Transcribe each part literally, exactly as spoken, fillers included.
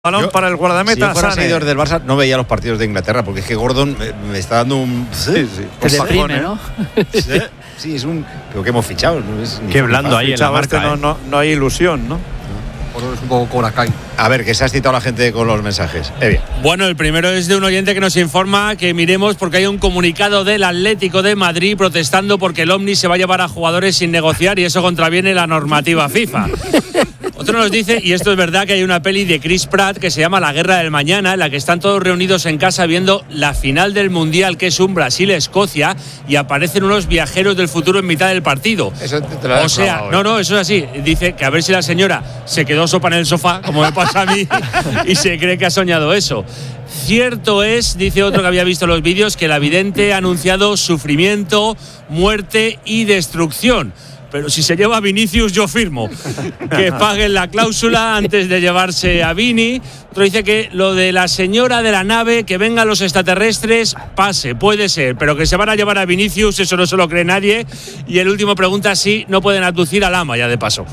Balón yo, para el guardameta. Si yo fuera Sané. seguidor del Barça, no veía los partidos de Inglaterra, porque es que Gordon me, me está dando un... Sí, sí. Te deprime, ¿no? Sí, sí, es un... Pero que hemos fichado. No es ni Qué blando ahí en la marca. Este no, ¿eh? no, no hay ilusión, ¿no? Es un poco Cobra Kai. A ver, que se ha citado la gente con los mensajes. Eh, bien. Bueno, el primero es de un oyente que nos informa que miremos porque hay un comunicado del Atlético de Madrid protestando porque el Omni se va a llevar a jugadores sin negociar y eso contraviene la normativa FIFA. Otro nos dice, y esto es verdad, que hay una peli de Chris Pratt que se llama La Guerra del Mañana, en la que están todos reunidos en casa viendo la final del Mundial, que es un Brasil-Escocia, y aparecen unos viajeros del futuro en mitad del partido. Eso te, te lo O sea, no, no, eso es así. Dice que a ver si la señora se quedó sopa en el sofá, como me pasa a mí, y se cree que ha soñado eso. Cierto es, dice otro que había visto los vídeos, que la vidente ha anunciado sufrimiento, muerte y destrucción. Pero si se lleva a Vinicius, yo firmo que paguen la cláusula antes de llevarse a Vini. Otro dice que lo de la señora de la nave, que vengan los extraterrestres, pase, puede ser, pero que se van a llevar a Vinicius, eso no se lo cree nadie. Y el último pregunta si no pueden abducir al ama, ya de paso.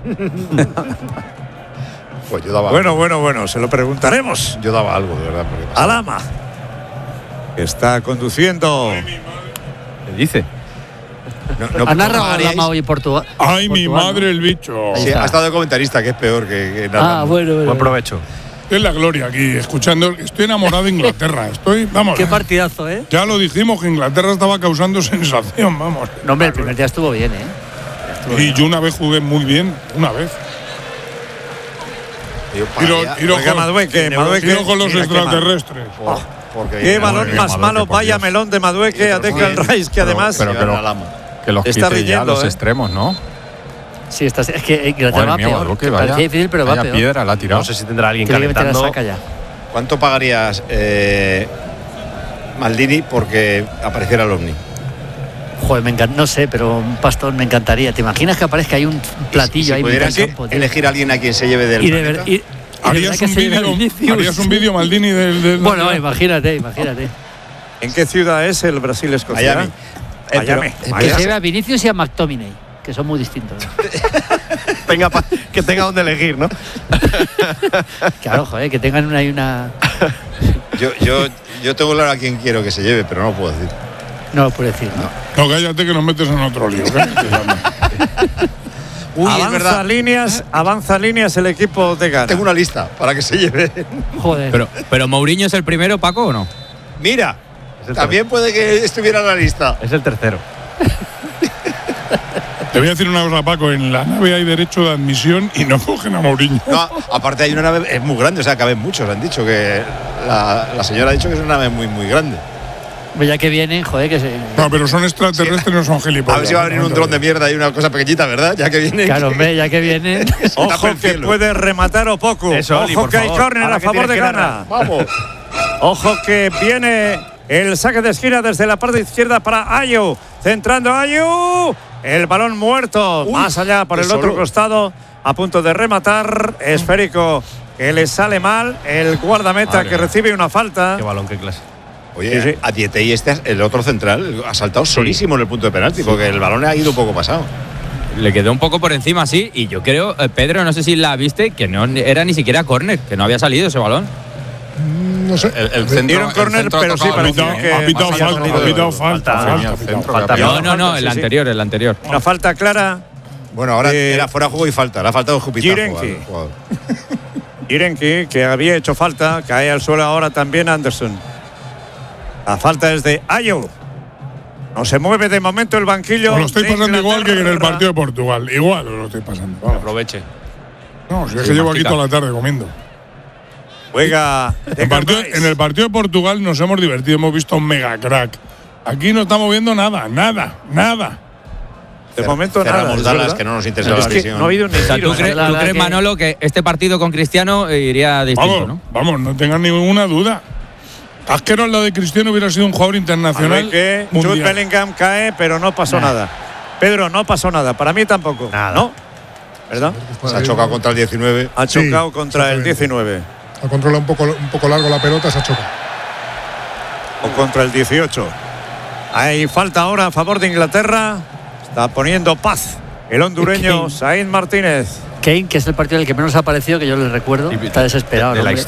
Pues yo daba Bueno, algo. bueno, bueno, se lo preguntaremos. Yo daba algo, de verdad. porque- Al ama, que está conduciendo. ¿Qué dice? No, no Ha narrado pagaríais- Lama hoy Portugal. Ay, mi Portugal, madre, ¿no? el bicho. Ahí Sí, está. ha estado de comentarista, que es peor que, que nada. Ah, bueno, bueno. Buen provecho. Es la gloria aquí, escuchando. Estoy enamorado de Inglaterra. Estoy, vamos. Qué partidazo, ¿eh? Ya lo dijimos, que Inglaterra estaba causando sensación, vamos. No, hombre, el primer día estuvo bien, ¿eh? Estuvo Y bien. yo una vez jugué muy bien, una vez. Yo Tiro, pagaría- tiro, Oiga, con, Madueque, Madueque. tiro con los Mira, qué mal. extraterrestres. por- porque- Qué no, balón no, más Madueque, malo, por vaya Dios. melón de Madueque a Declan Pero- Rice, que además pero que lo- al ama. Que los Está quite ya riñendo, los ¿eh? extremos, ¿no? Sí, está, es que Inglaterra Madre va mía, peor. Madueque, Que vaya, parecía difícil, pero va vaya peor. piedra la ha tirado. No sé si tendrá alguien Tiene que meter la calentando. saca ya. ¿Cuánto pagarías, eh, Maldini, porque apareciera el Omni? Joder, me encanta, no sé, pero un pastón me encantaría. ¿Te imaginas que aparezca ahí un platillo si ahí en mitad pudieras del campo, tío? elegir a alguien a quien se lleve del Y de ver- planeta? y- y de verdad Harías que un se lleve a vídeo, Vinicius. harías un vídeo, Maldini, del. del Bueno, imagínate, imagínate. ¿en qué ciudad es el Brasil-Escocia? Miami. Eh, Miami. Eh, pero- Que Vaya. se lleve a Vinicius y a McTominay, que son muy distintos, ¿no? Tenga pa- que tenga donde elegir, ¿no? Claro, joder, que tengan una y una. Yo, yo, yo tengo claro a quien quiero que se lleve, pero no lo puedo decir. No lo puedo decir, ¿no? No, cállate que nos metes en otro lío. cállate, anda. Uy, es avanza verdad. líneas, avanza líneas el equipo de Ghana. Tengo una lista para que se lleve. Joder. Pero, pero Mourinho es el primero, Paco, ¿o no? Mira, Es el también puede que estuviera en la lista. Es el tercero. Te voy a decir una cosa, Paco. En la nave hay derecho de admisión y no cogen a Mourinho. No, aparte hay una nave, es muy grande, o sea, caben muchos. Han dicho que la, la señora ha dicho que es una nave muy, muy grande. Pues ya que vienen, joder, que se. No, pero son extraterrestres, no son gilipollas. A ver si va a venir un dron de mierda y una cosa pequeñita, ¿verdad? Ya que viene. Claro, hombre, ya que vienen. Ojo que puede rematar o poco. Eso, Oli, Ojo por que hay favor. córner Ahora a que favor de tienes que Ghana. Vamos. Ojo que viene el saque de esquina desde la parte izquierda para Ayu. Centrando Ayu. El balón muerto. Uy, más allá por qué el otro solo. costado. A punto de rematar. Esférico que le sale mal. El guardameta Madre que mía. recibe una falta. Qué balón, qué clase. Oye, Sí, sí. a Dietey, este, el otro central, ha saltado solísimo en el punto de penalti, porque el balón ha ido un poco pasado. Le quedó un poco por encima, sí. Y yo creo, eh, Pedro, no sé si la viste, que no era ni siquiera córner, que no había salido ese balón. No sé. El, el Dieron centro, córner, el centro pero ha sí tocado parecía mucho, que ¿eh? Ha pitado había falta, salido ha de- pitado falta. falta, falta, el ha pitado centro falta. que No, no, no, sí, el sí. anterior, el anterior. Una falta clara. Bueno, ahora Eh, era fuera de juego y falta. Le ha faltado Jupitajo Jirenki. al jugador. Irenki, que había hecho falta, cae al suelo ahora también Anderson. La falta es de Ayu. No se mueve de momento el banquillo. Os lo estoy de pasando igual que en el Inglaterra. partido de Portugal. Igual os lo estoy pasando. Vamos. Aproveche. No, si es Sí, que llevo aquí mastica. toda la tarde comiendo. Juega En, Declan partido- Rice. en el partido de Portugal nos hemos divertido, hemos visto un mega crack. Aquí no estamos viendo nada, nada, nada. De momento nada. Cerramos es Dallas, verdad. que no nos interesa Es la que visión. no ha habido ni O sea, tiro. ¿tú, crees, la tú verdad crees, que- Manolo, que este partido con Cristiano eh, iría distinto, Vamos, ¿no? vamos, no tengan ninguna duda. Asquero al lado de Cristiano hubiera sido un jugador internacional. que Jude mundial. Bellingham cae, pero no pasó nada. Pedro, no pasó nada. Para mí tampoco. Nada. ¿No? ¿Verdad? Se ha chocado contra el diecinueve. Ha Sí, chocado contra el exactamente. diecinueve. Ha controlado un poco, un poco largo la pelota, se ha chocado. O contra el dieciocho. Hay falta ahora a favor de Inglaterra. Está poniendo paz el hondureño Saíd Martínez. Kane, que es el partido en el que menos ha aparecido, que yo le recuerdo, está desesperado. De, de la hombre.